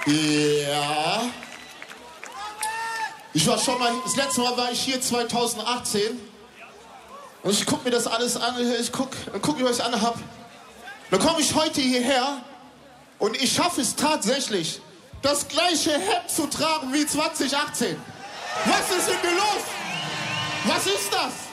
Ja. Ich war schon mal, das letzte Mal war ich hier 2018. Und ich guck mir das alles an, guck, wie ich es anhab. Dann komme ich heute hierher und ich schaffe es tatsächlich, das gleiche Hemd zu tragen wie 2018. Was ist denn los? Was ist das?